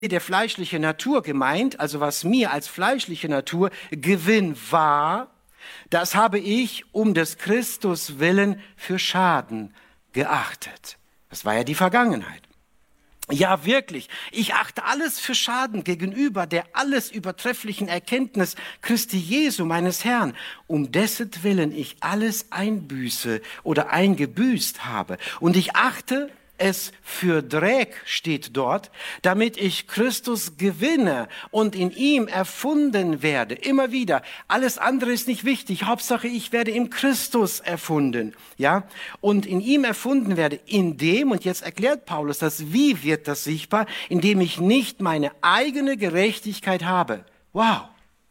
der fleischliche Natur gemeint, also was mir als fleischliche Natur Gewinn war, das habe ich um des Christus willen für Schaden geachtet. Das war ja die Vergangenheit. Ja, wirklich. Ich achte alles für Schaden gegenüber der alles übertrefflichen Erkenntnis Christi Jesu, meines Herrn, um dessentwillen ich alles einbüße oder eingebüßt habe. Und ich achte es für Dreck, steht dort, damit ich Christus gewinne und in ihm erfunden werde. Immer wieder. Alles andere ist nicht wichtig. Hauptsache, ich werde in Christus erfunden. Ja? Und in ihm erfunden werde. Indem, und jetzt erklärt Paulus das, wie wird das sichtbar? Indem ich nicht meine eigene Gerechtigkeit habe. Wow.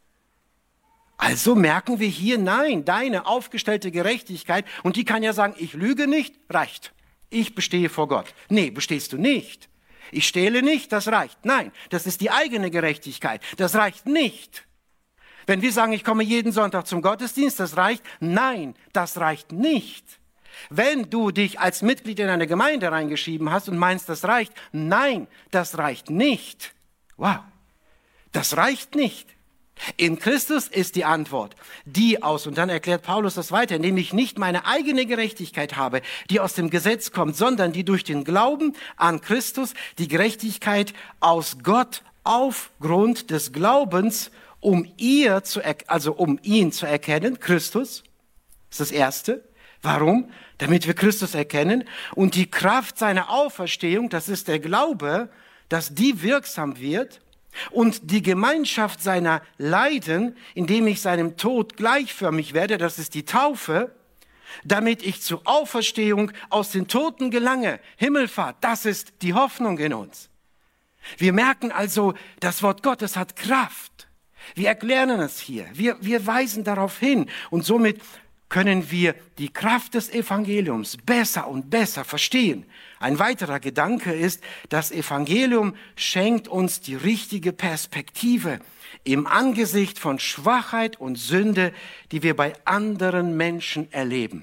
Also merken wir hier, nein, deine aufgestellte Gerechtigkeit, und die kann ja sagen, ich lüge nicht, reicht. Ich bestehe vor Gott. Nee, bestehst du nicht. Ich stehle nicht, das reicht. Nein, das ist die eigene Gerechtigkeit. Das reicht nicht. Wenn wir sagen, ich komme jeden Sonntag zum Gottesdienst, das reicht. Nein, das reicht nicht. Wenn du dich als Mitglied in eine Gemeinde reingeschrieben hast und meinst, das reicht. Nein, das reicht nicht. Wow, das reicht nicht. In Christus ist die Antwort, die aus, und dann erklärt Paulus das weiter, indem ich nicht meine eigene Gerechtigkeit habe, die aus dem Gesetz kommt, sondern die durch den Glauben an Christus, die Gerechtigkeit aus Gott aufgrund des Glaubens, um ihn zu erkennen, Christus, ist das Erste. Warum? Damit wir Christus erkennen und die Kraft seiner Auferstehung, das ist der Glaube, dass die wirksam wird, und die Gemeinschaft seiner Leiden, indem ich seinem Tod gleichförmig werde, das ist die Taufe, damit ich zur Auferstehung aus den Toten gelange. Himmelfahrt, das ist die Hoffnung in uns. Wir merken also, das Wort Gottes hat Kraft. Wir erklären es hier. Wir weisen darauf hin und somit können wir die Kraft des Evangeliums besser und besser verstehen. Ein weiterer Gedanke ist, das Evangelium schenkt uns die richtige Perspektive im Angesicht von Schwachheit und Sünde, die wir bei anderen Menschen erleben.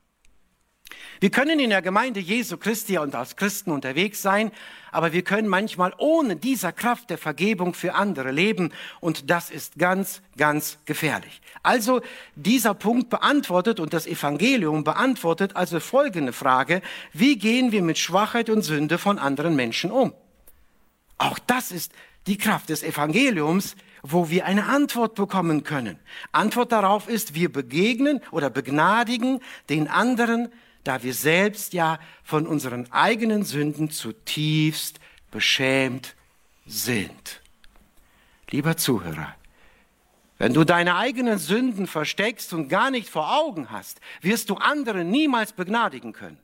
Wir können in der Gemeinde Jesu Christi und als Christen unterwegs sein, aber wir können manchmal ohne dieser Kraft der Vergebung für andere leben und das ist ganz, ganz gefährlich. Also dieser Punkt beantwortet und das Evangelium beantwortet also folgende Frage: Wie gehen wir mit Schwachheit und Sünde von anderen Menschen um? Auch das ist die Kraft des Evangeliums, wo wir eine Antwort bekommen können. Antwort darauf ist, wir begegnen oder begnadigen den anderen, da wir selbst ja von unseren eigenen Sünden zutiefst beschämt sind. Lieber Zuhörer, wenn du deine eigenen Sünden versteckst und gar nicht vor Augen hast, wirst du andere niemals begnadigen können.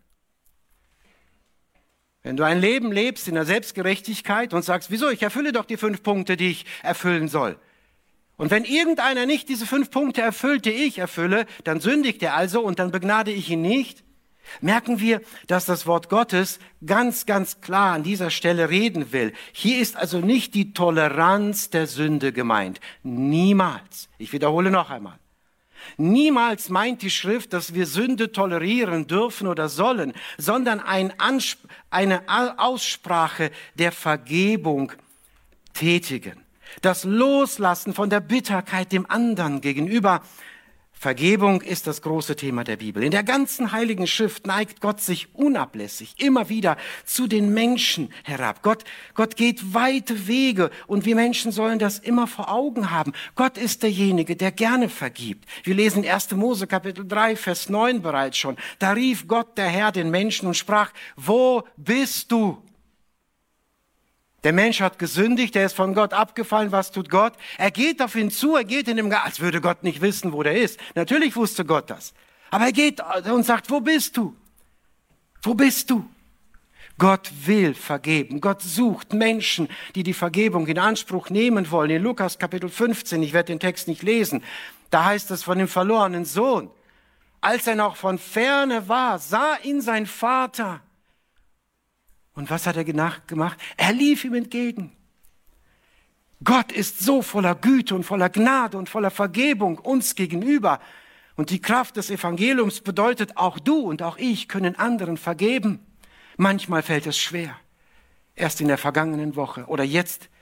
Wenn du ein Leben lebst in der Selbstgerechtigkeit und sagst, wieso, ich erfülle doch die 5 Punkte, die ich erfüllen soll. Und wenn irgendeiner nicht diese 5 Punkte erfüllt, die ich erfülle, dann sündigt er also und dann begnade ich ihn nicht. Merken wir, dass das Wort Gottes ganz, ganz klar an dieser Stelle reden will. Hier ist also nicht die Toleranz der Sünde gemeint. Niemals. Ich wiederhole noch einmal. Niemals meint die Schrift, dass wir Sünde tolerieren dürfen oder sollen, sondern eine Aussprache der Vergebung tätigen. Das Loslassen von der Bitterkeit dem anderen gegenüber. Vergebung ist das große Thema der Bibel. In der ganzen Heiligen Schrift neigt Gott sich unablässig immer wieder zu den Menschen herab. Gott geht weite Wege und wir Menschen sollen das immer vor Augen haben. Gott ist derjenige, der gerne vergibt. Wir lesen 1. Mose Kapitel 3, Vers 9 bereits schon. Da rief Gott, der Herr, den Menschen und sprach, wo bist du? Der Mensch hat gesündigt, er ist von Gott abgefallen. Was tut Gott? Er geht auf ihn zu, er geht in dem als würde Gott nicht wissen, wo der ist. Natürlich wusste Gott das. Aber er geht und sagt, wo bist du? Wo bist du? Gott will vergeben. Gott sucht Menschen, die die Vergebung in Anspruch nehmen wollen. In Lukas Kapitel 15, ich werde den Text nicht lesen, da heißt es von dem verlorenen Sohn. Als er noch von ferne war, sah ihn sein Vater. Und was hat er gemacht? Er lief ihm entgegen. Gott ist so voller Güte und voller Gnade und voller Vergebung uns gegenüber. Und die Kraft des Evangeliums bedeutet, auch du und auch ich können anderen vergeben. Manchmal fällt es schwer. Erst in der vergangenen Woche oder jetzt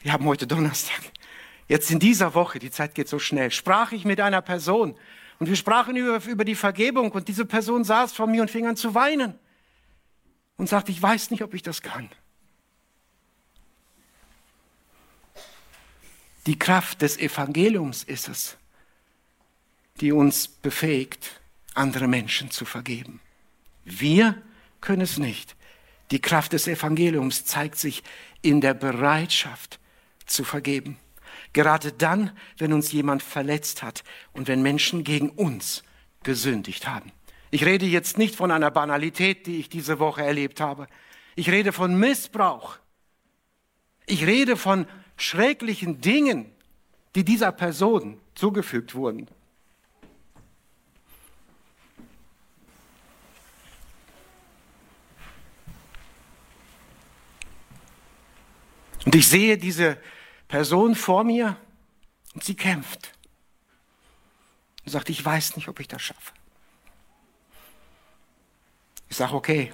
Wir haben heute Donnerstag. Jetzt in dieser Woche, die Zeit geht so schnell, sprach ich mit einer Person und wir sprachen über die Vergebung und diese Person saß vor mir und fing an zu weinen und sagte, ich weiß nicht, ob ich das kann. Die Kraft des Evangeliums ist es, die uns befähigt, andere Menschen zu vergeben. Wir können es nicht. Die Kraft des Evangeliums zeigt sich in der Bereitschaft zu vergeben. Gerade dann, wenn uns jemand verletzt hat und wenn Menschen gegen uns gesündigt haben. Ich rede jetzt nicht von einer Banalität, die ich diese Woche erlebt habe. Ich rede von Missbrauch. Ich rede von schrecklichen Dingen, die dieser Person zugefügt wurden. Und ich sehe diese Person vor mir und sie kämpft. Und sagt, ich weiß nicht, ob ich das schaffe. Ich sage, okay.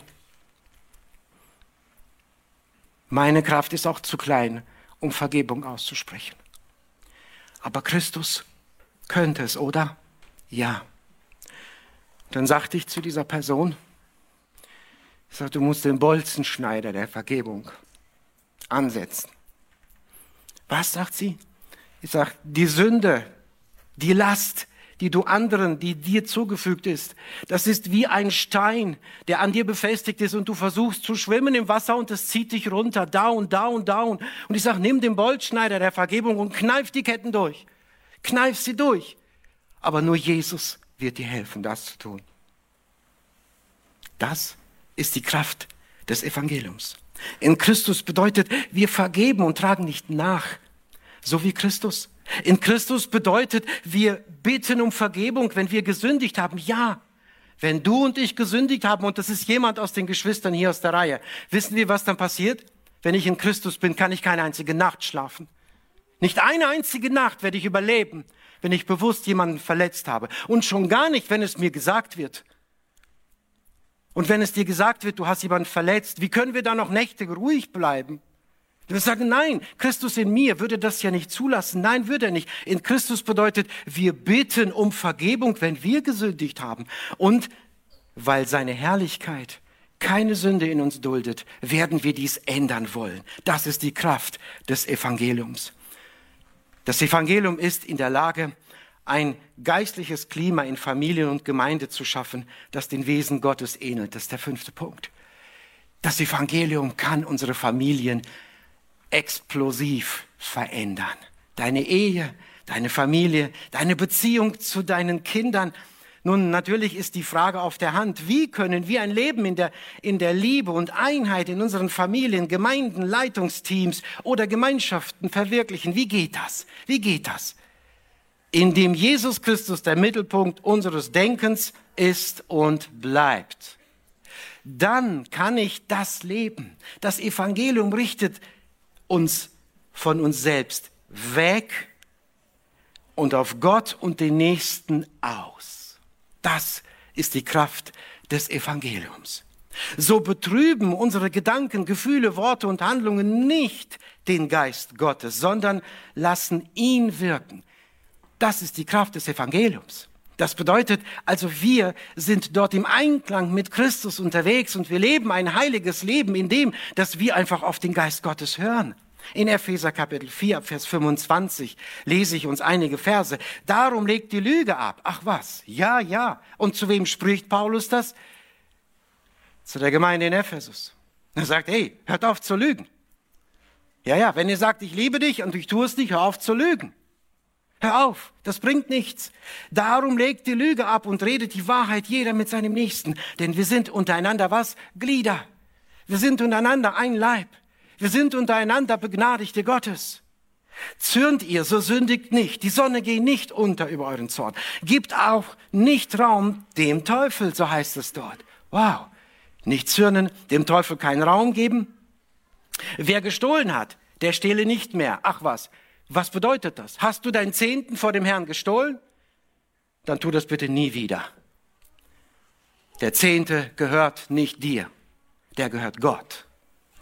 Meine Kraft ist auch zu klein, um Vergebung auszusprechen. Aber Christus könnte es, oder? Ja. Dann sagte ich zu dieser Person, ich sage, du musst den Bolzenschneider der Vergebung ansetzen. Was, sagt sie? Ich sage, die Sünde, die Last, die du anderen, die dir zugefügt ist, das ist wie ein Stein, der an dir befestigt ist und du versuchst zu schwimmen im Wasser und es zieht dich runter, down, down, down. Und ich sage, nimm den Bolzschneider der Vergebung und kneif die Ketten durch. Kneif sie durch. Aber nur Jesus wird dir helfen, das zu tun. Das ist die Kraft des Evangeliums. In Christus bedeutet, wir vergeben und tragen nicht nach, so wie Christus. In Christus bedeutet, wir bitten um Vergebung, wenn wir gesündigt haben. Ja, wenn du und ich gesündigt haben und das ist jemand aus den Geschwistern hier aus der Reihe, wissen wir, was dann passiert? Wenn ich in Christus bin, kann ich keine einzige Nacht schlafen. Nicht eine einzige Nacht werde ich überleben, wenn ich bewusst jemanden verletzt habe. Und schon gar nicht, wenn es mir gesagt wird. Und wenn es dir gesagt wird, du hast jemanden verletzt, wie können wir da noch Nächte ruhig bleiben? Wir sagen, nein, Christus in mir würde das ja nicht zulassen. Nein, würde er nicht. In Christus bedeutet, wir bitten um Vergebung, wenn wir gesündigt haben. Und weil seine Herrlichkeit keine Sünde in uns duldet, werden wir dies ändern wollen. Das ist die Kraft des Evangeliums. Das Evangelium ist in der Lage, ein geistliches Klima in Familien und Gemeinde zu schaffen, das den Wesen Gottes ähnelt. Das ist der 5. Punkt. Das Evangelium kann unsere Familien explosiv verändern. Deine Ehe, deine Familie, deine Beziehung zu deinen Kindern. Nun, natürlich ist die Frage auf der Hand, wie können wir ein Leben in der Liebe und Einheit in unseren Familien, Gemeinden, Leitungsteams oder Gemeinschaften verwirklichen? Wie geht das? Wie geht das? Indem Jesus Christus der Mittelpunkt unseres Denkens ist und bleibt. Dann kann ich das leben. Das Evangelium richtet uns von uns selbst weg und auf Gott und den Nächsten aus. Das ist die Kraft des Evangeliums. So betrüben unsere Gedanken, Gefühle, Worte und Handlungen nicht den Geist Gottes, sondern lassen ihn wirken. Das ist die Kraft des Evangeliums. Das bedeutet, also wir sind dort im Einklang mit Christus unterwegs und wir leben ein heiliges Leben, in dem, dass wir einfach auf den Geist Gottes hören. In Epheser Kapitel 4, Vers 25 lese ich uns einige Verse. Darum legt die Lüge ab. Ach was? Ja, ja. Und zu wem spricht Paulus das? Zu der Gemeinde in Ephesus. Er sagt, hey, hört auf zu lügen. Ja, ja, wenn ihr sagt, ich liebe dich und ich tue es nicht, hör auf zu lügen. Hör auf, das bringt nichts. Darum legt die Lüge ab und redet die Wahrheit jeder mit seinem Nächsten. Denn wir sind untereinander was? Glieder. Wir sind untereinander ein Leib. Wir sind untereinander Begnadigte Gottes. Zürnt ihr, so sündigt nicht. Die Sonne geht nicht unter über euren Zorn. Gebt auch nicht Raum dem Teufel, so heißt es dort. Wow. Nicht zürnen, dem Teufel keinen Raum geben. Wer gestohlen hat, der stehle nicht mehr. Ach was. Was bedeutet das? Hast du deinen Zehnten vor dem Herrn gestohlen? Dann tu das bitte nie wieder. Der Zehnte gehört nicht dir, der gehört Gott.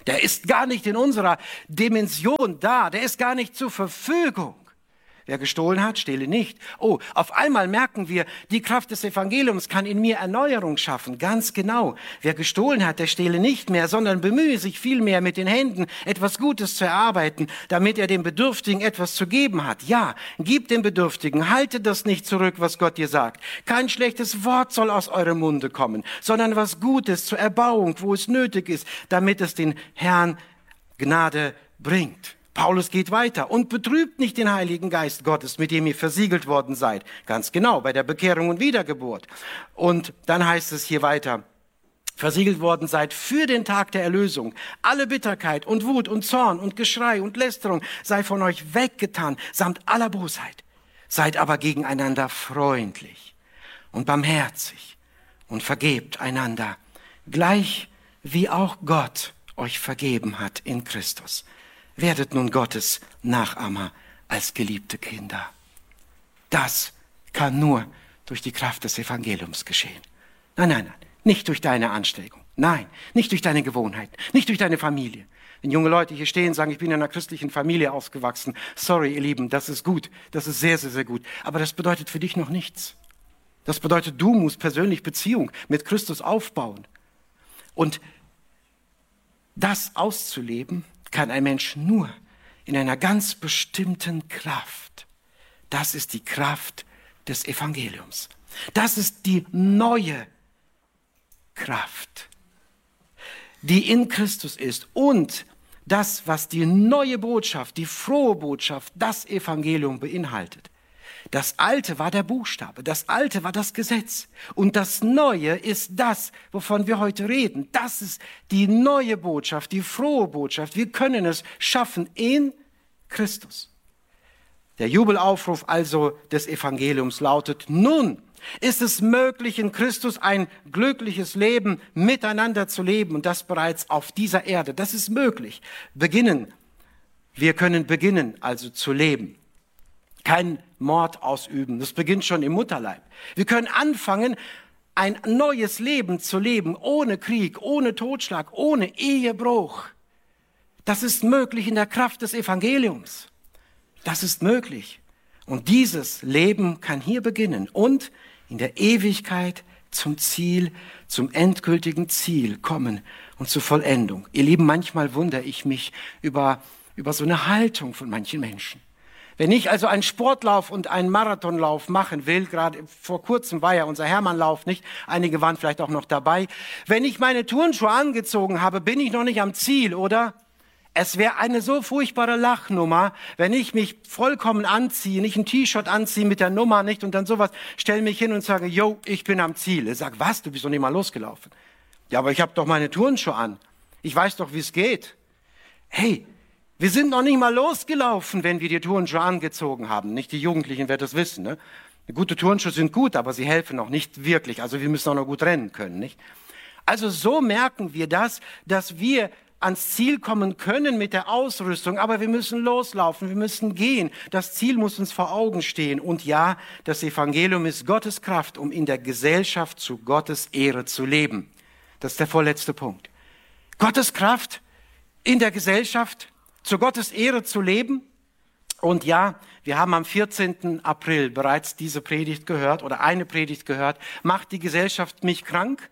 Der ist gar nicht in unserer Dimension da. Der ist gar nicht zur Verfügung. Wer gestohlen hat, stehle nicht. Oh, auf einmal merken wir, die Kraft des Evangeliums kann in mir Erneuerung schaffen. Ganz genau. Wer gestohlen hat, der stehle nicht mehr, sondern bemühe sich vielmehr mit den Händen etwas Gutes zu erarbeiten, damit er dem Bedürftigen etwas zu geben hat. Ja, gib dem Bedürftigen, halte das nicht zurück, was Gott dir sagt. Kein schlechtes Wort soll aus eurem Munde kommen, sondern was Gutes zur Erbauung, wo es nötig ist, damit es den Herrn Gnade bringt. Paulus geht weiter und betrübt nicht den Heiligen Geist Gottes, mit dem ihr versiegelt worden seid. Ganz genau, bei der Bekehrung und Wiedergeburt. Und dann heißt es hier weiter, versiegelt worden seid für den Tag der Erlösung. Alle Bitterkeit und Wut und Zorn und Geschrei und Lästerung sei von euch weggetan, samt aller Bosheit. Seid aber gegeneinander freundlich und barmherzig und vergebt einander, gleich wie auch Gott euch vergeben hat in Christus. Werdet nun Gottes Nachahmer als geliebte Kinder. Das kann nur durch die Kraft des Evangeliums geschehen. Nein, nein, nein, nicht durch deine Anstrengung. Nein, nicht durch deine Gewohnheiten, nicht durch deine Familie. Wenn junge Leute hier stehen und sagen, ich bin in einer christlichen Familie aufgewachsen, sorry, ihr Lieben, das ist gut, das ist sehr, sehr, sehr gut. Aber das bedeutet für dich noch nichts. Das bedeutet, du musst persönlich Beziehung mit Christus aufbauen. Und das auszuleben, kann ein Mensch nur in einer ganz bestimmten Kraft. Das ist die Kraft des Evangeliums. Das ist die neue Kraft, die in Christus ist. Und das, was die neue Botschaft, die frohe Botschaft, das Evangelium beinhaltet. Das Alte war der Buchstabe, das Alte war das Gesetz und das Neue ist das, wovon wir heute reden. Das ist die neue Botschaft, die frohe Botschaft. Wir können es schaffen in Christus. Der Jubelaufruf also des Evangeliums lautet, nun ist es möglich, in Christus ein glückliches Leben miteinander zu leben und das bereits auf dieser Erde. Das ist möglich. Wir können beginnen also zu leben. Kein Mord ausüben. Das beginnt schon im Mutterleib. Wir können anfangen, ein neues Leben zu leben, ohne Krieg, ohne Totschlag, ohne Ehebruch. Das ist möglich in der Kraft des Evangeliums. Das ist möglich. Und dieses Leben kann hier beginnen und in der Ewigkeit zum Ziel, zum endgültigen Ziel kommen und zur Vollendung. Ihr Lieben, manchmal wundere ich mich über so eine Haltung von manchen Menschen. Wenn ich also einen Sportlauf und einen Marathonlauf machen will, gerade vor kurzem war ja unser Hermannlauf, nicht? Einige waren vielleicht auch noch dabei. Wenn ich meine Turnschuhe angezogen habe, bin ich noch nicht am Ziel, oder? Es wäre eine so furchtbare Lachnummer, wenn ich mich vollkommen anziehe, nicht ein T-Shirt anziehe mit der Nummer, nicht? Und dann sowas, stelle mich hin und sage, yo, ich bin am Ziel. Ich sage, was? Du bist doch nicht mal losgelaufen. Ja, aber ich habe doch meine Turnschuhe an. Ich weiß doch, wie es geht. Hey, wir sind noch nicht mal losgelaufen, wenn wir die Turnschuhe angezogen haben. Nicht die Jugendlichen werden das wissen. Ne? Gute Turnschuhe sind gut, aber sie helfen noch nicht wirklich. Also wir müssen auch noch gut rennen können. Nicht? Also so merken wir das, dass wir ans Ziel kommen können mit der Ausrüstung, aber wir müssen loslaufen, wir müssen gehen. Das Ziel muss uns vor Augen stehen. Und ja, das Evangelium ist Gottes Kraft, um in der Gesellschaft zu Gottes Ehre zu leben. Das ist der vorletzte Punkt. Gottes Kraft in der Gesellschaft zu Gottes Ehre zu leben. Und ja, wir haben am 14. April bereits diese Predigt gehört oder eine Predigt gehört. Macht die Gesellschaft mich krank?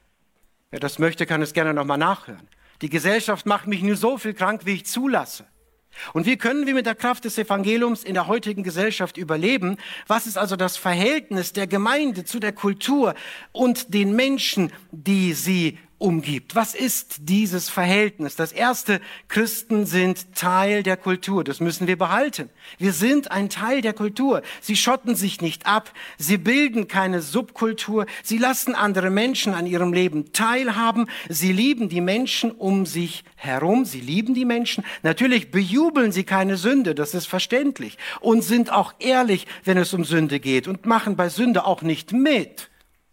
Wer das möchte, kann es gerne nochmal nachhören. Die Gesellschaft macht mich nur so viel krank, wie ich zulasse. Und wie können wir mit der Kraft des Evangeliums in der heutigen Gesellschaft überleben? Was ist also das Verhältnis der Gemeinde zu der Kultur und den Menschen, die sie umgibt? Was ist dieses Verhältnis? Das erste, Christen sind Teil der Kultur. Das müssen wir behalten. Wir sind ein Teil der Kultur. Sie schotten sich nicht ab. Sie bilden keine Subkultur. Sie lassen andere Menschen an ihrem Leben teilhaben. Sie lieben die Menschen um sich herum. Sie lieben die Menschen. Natürlich bejubeln sie keine Sünde. Das ist verständlich. Und sind auch ehrlich, wenn es um Sünde geht. Und machen bei Sünde auch nicht mit.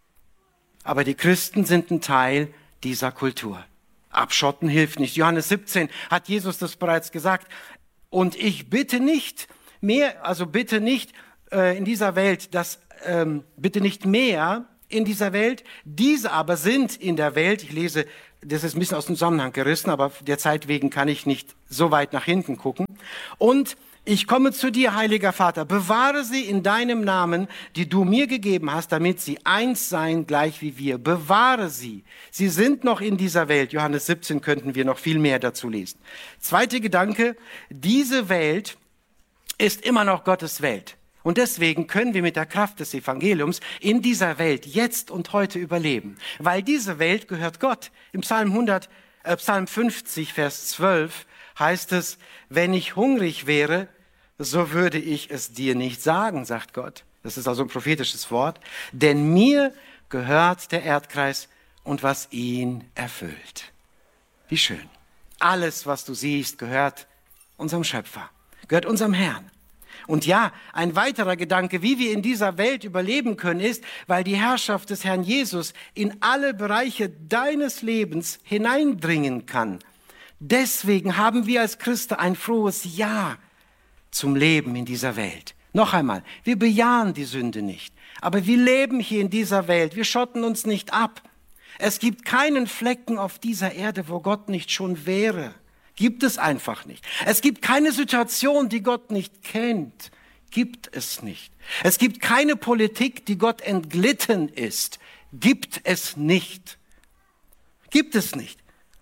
Aber die Christen sind ein Teil dieser Kultur. Abschotten hilft nicht. Johannes 17 hat Jesus das bereits gesagt. Und ich bitte nicht mehr, also bitte nicht in dieser Welt, bitte nicht mehr in dieser Welt. Diese aber sind in der Welt. Ich lese das ist ein bisschen aus dem Zusammenhang gerissen, aber der Zeit wegen kann ich nicht so weit nach hinten gucken. Und ich komme zu dir, heiliger Vater, bewahre sie in deinem Namen, die du mir gegeben hast, damit sie eins seien, gleich wie wir. Bewahre sie. Sie sind noch in dieser Welt. Johannes 17 könnten wir noch viel mehr dazu lesen. Zweiter Gedanke, diese Welt ist immer noch Gottes Welt. Und deswegen können wir mit der Kraft des Evangeliums in dieser Welt jetzt und heute überleben. Weil diese Welt gehört Gott. Im Psalm 50, Vers 12 heißt es, wenn ich hungrig wäre, so würde ich es dir nicht sagen, sagt Gott. Das ist also ein prophetisches Wort. Denn mir gehört der Erdkreis und was ihn erfüllt. Wie schön. Alles, was du siehst, gehört unserem Schöpfer, gehört unserem Herrn. Und ja, ein weiterer Gedanke, wie wir in dieser Welt überleben können, ist, weil die Herrschaft des Herrn Jesus in alle Bereiche deines Lebens hineindringen kann. Deswegen haben wir als Christen ein frohes Ja zum Leben in dieser Welt. Noch einmal, wir bejahen die Sünde nicht, aber wir leben hier in dieser Welt, wir schotten uns nicht ab. Es gibt keinen Flecken auf dieser Erde, wo Gott nicht schon wäre. Gibt es einfach nicht. Es gibt keine Situation, die Gott nicht kennt. Gibt es nicht. Es gibt keine Politik, die Gott entglitten ist. Gibt es nicht. Gibt es nicht.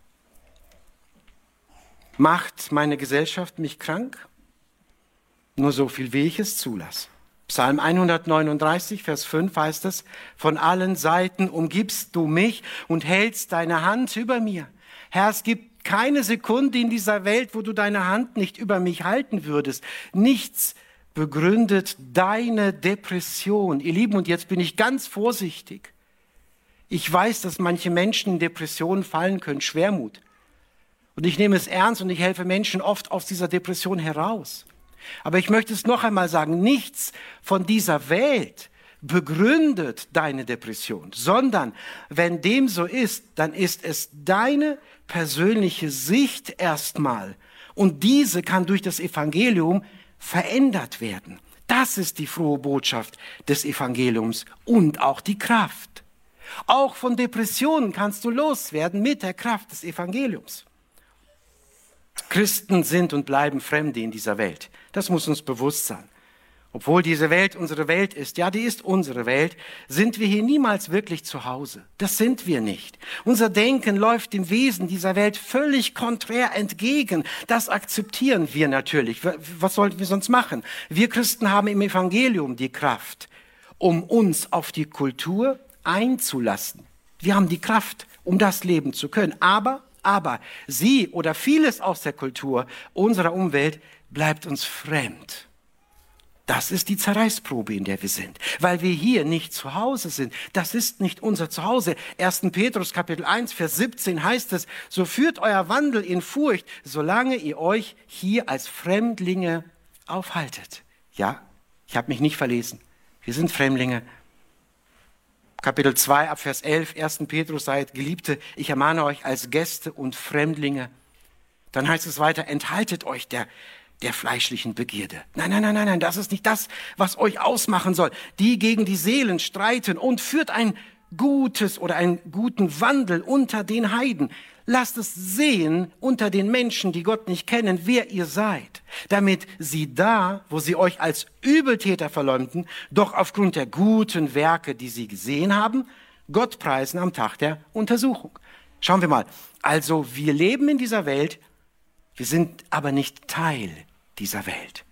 Macht meine Gesellschaft mich krank? Nur so viel, wie ich es zulasse. Psalm 139, Vers 5 heißt es, von allen Seiten umgibst du mich und hältst deine Hand über mir. Herr, es gibt keine Sekunde in dieser Welt, wo du deine Hand nicht über mich halten würdest. Nichts begründet deine Depression. Ihr Lieben, und jetzt bin ich ganz vorsichtig. Ich weiß, dass manche Menschen in Depressionen fallen können, Schwermut. Und ich nehme es ernst und ich helfe Menschen oft aus dieser Depression heraus. Aber ich möchte es noch einmal sagen, nichts von dieser Welt begründet deine Depression, sondern wenn dem so ist, dann ist es deine persönliche Sicht erstmal und diese kann durch das Evangelium verändert werden. Das ist die frohe Botschaft des Evangeliums und auch die Kraft. Auch von Depressionen kannst du loswerden mit der Kraft des Evangeliums. Christen sind und bleiben Fremde in dieser Welt. Das muss uns bewusst sein. Obwohl diese Welt unsere Welt ist, ja, die ist unsere Welt, sind wir hier niemals wirklich zu Hause. Das sind wir nicht. Unser Denken läuft dem Wesen dieser Welt völlig konträr entgegen. Das akzeptieren wir natürlich. Was sollten wir sonst machen? Wir Christen haben im Evangelium die Kraft, um uns auf die Kultur einzulassen. Wir haben die Kraft, um das leben zu können. Aber sie oder vieles aus der Kultur unserer Umwelt bleibt uns fremd. Das ist die Zerreißprobe, in der wir sind, weil wir hier nicht zu Hause sind. Das ist nicht unser Zuhause. 1. Petrus Kapitel 1, Vers 17 heißt es, so führt euer Wandel in Furcht, solange ihr euch hier als Fremdlinge aufhaltet. Ja, ich habe mich nicht verlesen. Wir sind Fremdlinge. Kapitel 2, ab Vers 11, 1. Petrus, seid Geliebte, ich ermahne euch als Gäste und Fremdlinge. Dann heißt es weiter, enthaltet euch der fleischlichen Begierde. Nein, das ist nicht das, was euch ausmachen soll. Die gegen die Seelen streiten und führt ein gutes oder einen guten Wandel unter den Heiden. Lasst es sehen unter den Menschen, die Gott nicht kennen, wer ihr seid, damit sie da, wo sie euch als Übeltäter verleumden, doch aufgrund der guten Werke, die sie gesehen haben, Gott preisen am Tag der Untersuchung. Schauen wir mal. Also wir leben in dieser Welt, wir sind aber nicht Teil dieser Welt.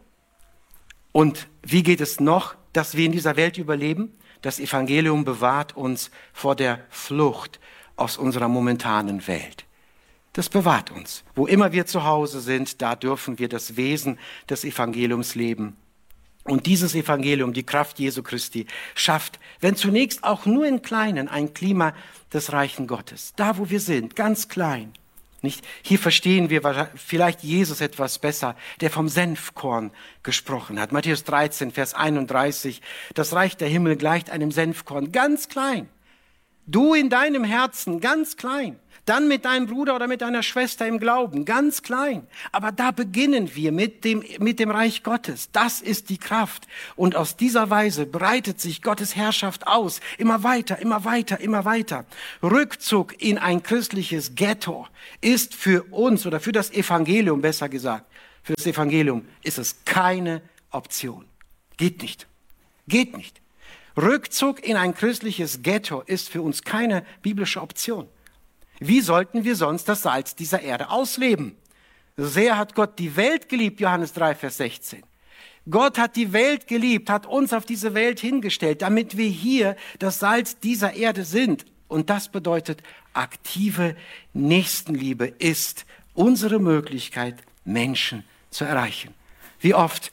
Und wie geht es noch, dass wir in dieser Welt überleben? Das Evangelium bewahrt uns vor der Flucht aus unserer momentanen Welt. Das bewahrt uns. Wo immer wir zu Hause sind, da dürfen wir das Wesen des Evangeliums leben. Und dieses Evangelium, die Kraft Jesu Christi, schafft, wenn zunächst auch nur in Kleinen, ein Klima des Reichen Gottes. Da, wo wir sind, ganz klein. Nicht? Hier verstehen wir vielleicht Jesus etwas besser, der vom Senfkorn gesprochen hat. Matthäus 13, Vers 31. Das Reich der Himmel gleicht einem Senfkorn, ganz klein. Du in deinem Herzen, ganz klein. Dann mit deinem Bruder oder mit deiner Schwester im Glauben, ganz klein. Aber da beginnen wir mit dem Reich Gottes. Das ist die Kraft. Und aus dieser Weise breitet sich Gottes Herrschaft aus. Immer weiter, immer weiter, immer weiter. Rückzug in ein christliches Ghetto ist für uns oder für das Evangelium, besser gesagt, für das Evangelium ist es keine Option. Geht nicht. Geht nicht. Rückzug in ein christliches Ghetto ist für uns keine biblische Option. Wie sollten wir sonst das Salz dieser Erde ausleben? So sehr hat Gott die Welt geliebt, Johannes 3, Vers 16. Gott hat die Welt geliebt, hat uns auf diese Welt hingestellt, damit wir hier das Salz dieser Erde sind. Und das bedeutet, aktive Nächstenliebe ist unsere Möglichkeit, Menschen zu erreichen. Wie oft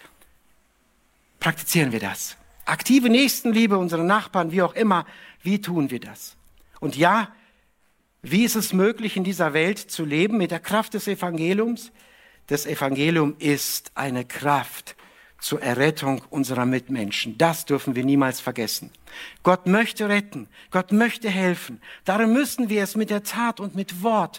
praktizieren wir das? Aktive Nächstenliebe, unsere Nachbarn, wie auch immer, wie tun wir das? Und ja, wie ist es möglich, in dieser Welt zu leben mit der Kraft des Evangeliums? Das Evangelium ist eine Kraft zur Errettung unserer Mitmenschen. Das dürfen wir niemals vergessen. Gott möchte retten, Gott möchte helfen. Darum müssen wir es mit der Tat und mit Wort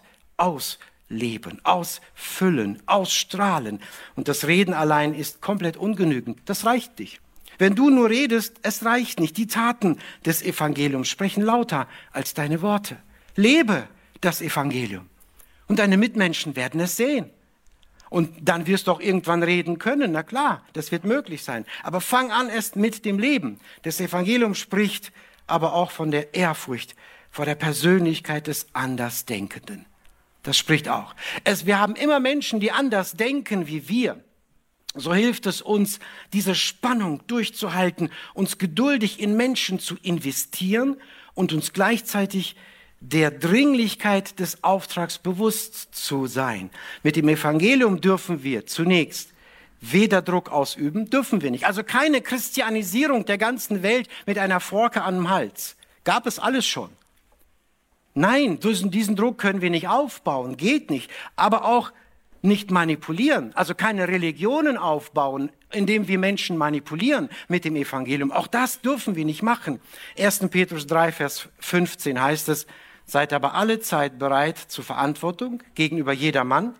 ausleben, ausfüllen, ausstrahlen. Und das Reden allein ist komplett ungenügend. Das reicht nicht. Wenn du nur redest, es reicht nicht. Die Taten des Evangeliums sprechen lauter als deine Worte. Lebe das Evangelium und deine Mitmenschen werden es sehen. Und dann wirst du auch irgendwann reden können, na klar, das wird möglich sein. Aber fang an erst mit dem Leben. Das Evangelium spricht aber auch von der Ehrfurcht vor der Persönlichkeit des Andersdenkenden. Das spricht auch. Wir haben immer Menschen, die anders denken wie wir. So hilft es uns, diese Spannung durchzuhalten, uns geduldig in Menschen zu investieren und uns gleichzeitig der Dringlichkeit des Auftrags bewusst zu sein. Mit dem Evangelium dürfen wir zunächst weder Druck ausüben, dürfen wir nicht. Also keine Christianisierung der ganzen Welt mit einer Forke an dem Hals. Gab es alles schon. Nein, diesen Druck können wir nicht aufbauen, geht nicht. Aber auch nicht manipulieren, also keine Religionen aufbauen, indem wir Menschen manipulieren mit dem Evangelium. Auch das dürfen wir nicht machen. 1. Petrus 3, Vers 15 heißt es, seid aber alle Zeit bereit zur Verantwortung gegenüber jedermann,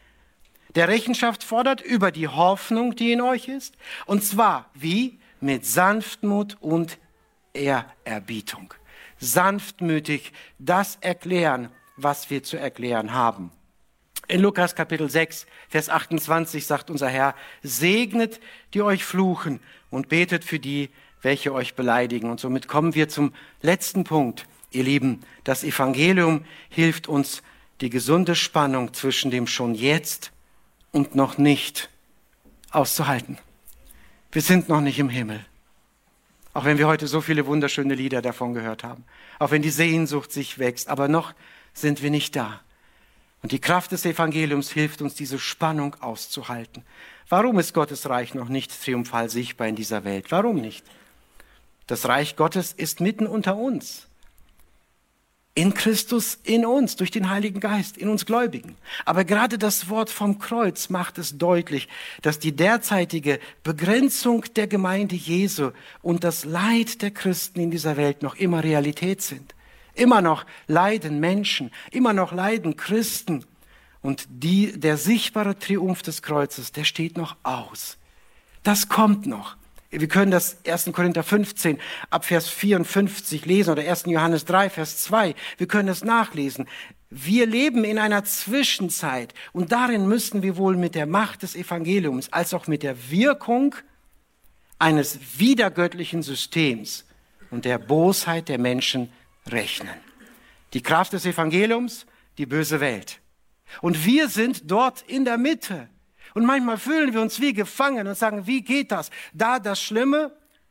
der Rechenschaft fordert über die Hoffnung, die in euch ist. Und zwar wie? Mit Sanftmut und Ehrerbietung. Sanftmütig das erklären, was wir zu erklären haben. In Lukas Kapitel 6, Vers 28 sagt unser Herr, segnet, die euch fluchen und betet für die, welche euch beleidigen. Und somit kommen wir zum letzten Punkt. Ihr Lieben, das Evangelium hilft uns, die gesunde Spannung zwischen dem schon jetzt und noch nicht auszuhalten. Wir sind noch nicht im Himmel. Auch wenn wir heute so viele wunderschöne Lieder davon gehört haben. Auch wenn die Sehnsucht sich wächst. Aber noch sind wir nicht da. Und die Kraft des Evangeliums hilft uns, diese Spannung auszuhalten. Warum ist Gottes Reich noch nicht triumphal sichtbar in dieser Welt? Warum nicht? Das Reich Gottes ist mitten unter uns. In Christus, in uns, durch den Heiligen Geist, in uns Gläubigen. Aber gerade das Wort vom Kreuz macht es deutlich, dass die derzeitige Begrenzung der Gemeinde Jesu und das Leid der Christen in dieser Welt noch immer Realität sind. Immer noch leiden Menschen, immer noch leiden Christen. Und der sichtbare Triumph des Kreuzes, der steht noch aus. Das kommt noch. Wir können das 1. Korinther 15 ab Vers 54 lesen oder 1. Johannes 3, Vers 2. Wir können es nachlesen. Wir leben in einer Zwischenzeit und darin müssen wir wohl mit der Macht des Evangeliums als auch mit der Wirkung eines widergöttlichen Systems und der Bosheit der Menschen rechnen. Die Kraft des Evangeliums, die böse Welt. Und wir sind dort in der Mitte. Und manchmal fühlen wir uns wie gefangen und sagen, wie geht das? Da das Schlimme,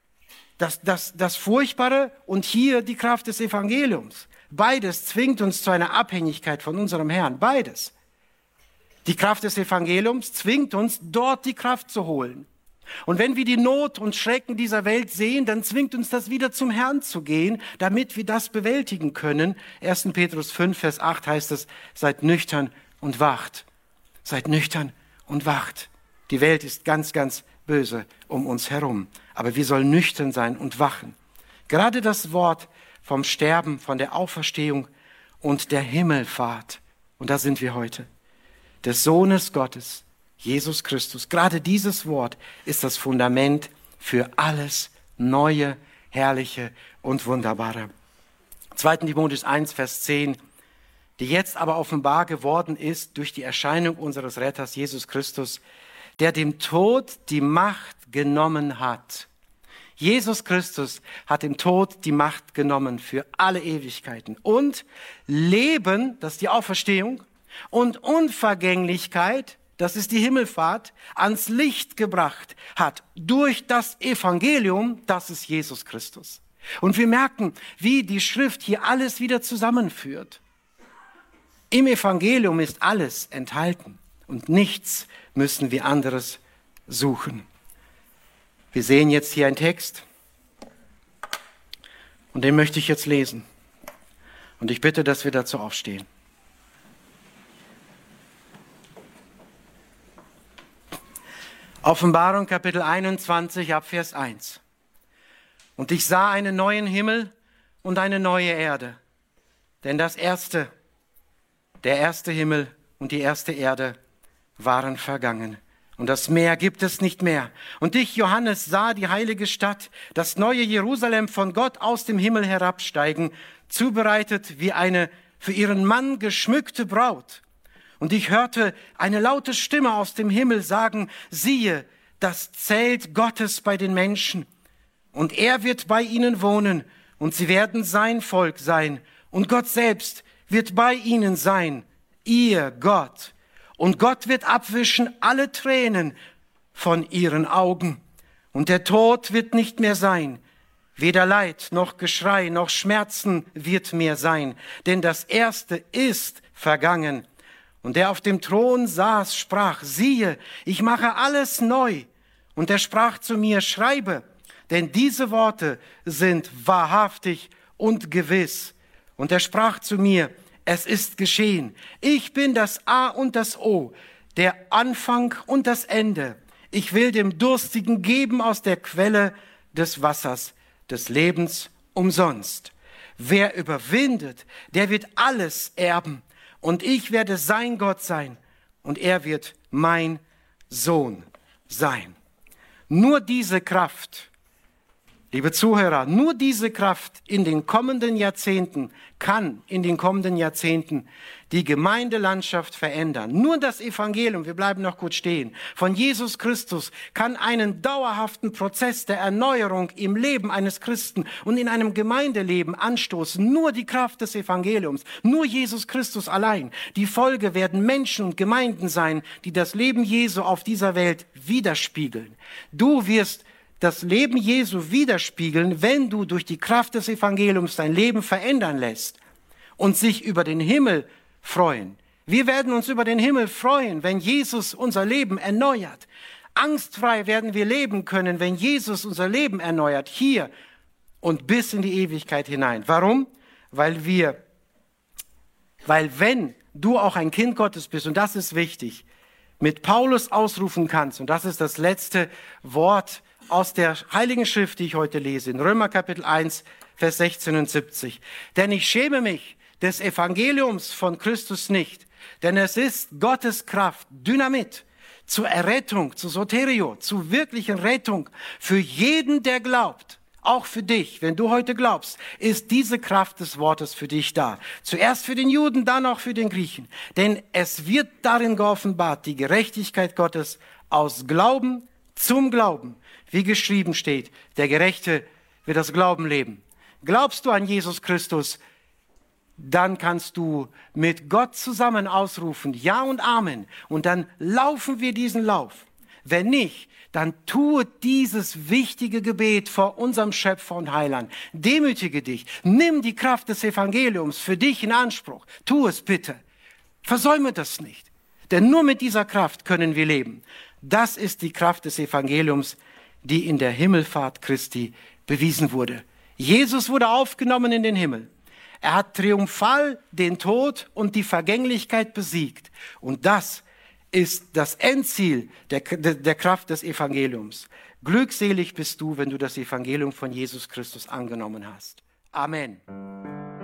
das Furchtbare und hier die Kraft des Evangeliums. Beides zwingt uns zu einer Abhängigkeit von unserem Herrn. Beides. Die Kraft des Evangeliums zwingt uns, dort die Kraft zu holen. Und wenn wir die Not und Schrecken dieser Welt sehen, dann zwingt uns das wieder zum Herrn zu gehen, damit wir das bewältigen können. 1. Petrus 5, Vers 8 heißt es, seid nüchtern und wacht. Seid nüchtern und wacht. Die Welt ist ganz, ganz böse um uns herum. Aber wir sollen nüchtern sein und wachen. Gerade das Wort, vom Sterben, von der Auferstehung und der Himmelfahrt. Und da sind wir heute. Des Sohnes Gottes, Jesus Christus. Gerade dieses Wort ist das Fundament für alles Neue, Herrliche und Wunderbare. 2. Timotheus 1, Vers 10. Die jetzt aber offenbar geworden ist durch die Erscheinung unseres Retters Jesus Christus, der dem Tod die Macht genommen hat. Jesus Christus hat dem Tod die Macht genommen für alle Ewigkeiten. Und Leben, das ist die Auferstehung, und Unvergänglichkeit, das ist die Himmelfahrt, ans Licht gebracht hat durch das Evangelium, das ist Jesus Christus. Und wir merken, wie die Schrift hier alles wieder zusammenführt. Im Evangelium ist alles enthalten und nichts müssen wir anderes suchen. Wir sehen jetzt hier einen Text und den möchte ich jetzt lesen. Und ich bitte, dass wir dazu aufstehen. Offenbarung Kapitel 21 ab Vers 1. Und ich sah einen neuen Himmel und eine neue Erde, denn der erste Himmel und die erste Erde waren vergangen. Und das Meer gibt es nicht mehr. Und ich, Johannes, sah die heilige Stadt, das neue Jerusalem von Gott aus dem Himmel herabsteigen, zubereitet wie eine für ihren Mann geschmückte Braut. Und ich hörte eine laute Stimme aus dem Himmel sagen, siehe, das Zelt Gottes bei den Menschen. Und er wird bei ihnen wohnen und sie werden sein Volk sein. Und Gott selbst wird bei ihnen sein, ihr Gott. Und Gott wird abwischen alle Tränen von ihren Augen. Und der Tod wird nicht mehr sein. Weder Leid noch Geschrei noch Schmerzen wird mehr sein. Denn das Erste ist vergangen. Und der auf dem Thron saß, sprach, siehe, ich mache alles neu. Und er sprach zu mir, schreibe, denn diese Worte sind wahrhaftig und gewiss. Und er sprach zu mir, es ist geschehen. Ich bin das A und das O, der Anfang und das Ende. Ich will dem Durstigen geben aus der Quelle des Wassers, des Lebens umsonst. Wer überwindet, der wird alles erben. Und ich werde sein Gott sein und er wird mein Sohn sein. Nur diese Kraft, liebe Zuhörer, nur diese Kraft in den kommenden Jahrzehnten kann in den kommenden Jahrzehnten die Gemeindelandschaft verändern. Nur das Evangelium, wir bleiben noch kurz stehen, von Jesus Christus kann einen dauerhaften Prozess der Erneuerung im Leben eines Christen und in einem Gemeindeleben anstoßen. Nur die Kraft des Evangeliums, nur Jesus Christus allein. Die Folge werden Menschen und Gemeinden sein, die das Leben Jesu auf dieser Welt widerspiegeln. Du wirst das Leben Jesu widerspiegeln, wenn du durch die Kraft des Evangeliums dein Leben verändern lässt und sich über den Himmel freuen. Wir werden uns über den Himmel freuen, wenn Jesus unser Leben erneuert. Angstfrei werden wir leben können, wenn Jesus unser Leben erneuert, hier und bis in die Ewigkeit hinein. Warum? Weil wenn du auch ein Kind Gottes bist, und das ist wichtig, mit Paulus ausrufen kannst, und das ist das letzte Wort aus der Heiligen Schrift, die ich heute lese, in Römer Kapitel 1, Vers 16 und 70. Denn ich schäme mich des Evangeliums von Christus nicht, denn es ist Gottes Kraft, Dynamit, zur Errettung, zur Soterio, zur wirklichen Rettung für jeden, der glaubt. Auch für dich, wenn du heute glaubst, ist diese Kraft des Wortes für dich da. Zuerst für den Juden, dann auch für den Griechen. Denn es wird darin geoffenbart, die Gerechtigkeit Gottes aus Glauben zum Glauben. Wie geschrieben steht, der Gerechte wird das Glauben leben. Glaubst du an Jesus Christus, dann kannst du mit Gott zusammen ausrufen, Ja und Amen. Und dann laufen wir diesen Lauf. Wenn nicht, dann tue dieses wichtige Gebet vor unserem Schöpfer und Heiland. Demütige dich. Nimm die Kraft des Evangeliums für dich in Anspruch. Tu es bitte. Versäume das nicht. Denn nur mit dieser Kraft können wir leben. Das ist die Kraft des Evangeliums, die in der Himmelfahrt Christi bewiesen wurde. Jesus wurde aufgenommen in den Himmel. Er hat triumphal den Tod und die Vergänglichkeit besiegt. Und das ist das Endziel der Kraft des Evangeliums. Glückselig bist du, wenn du das Evangelium von Jesus Christus angenommen hast. Amen.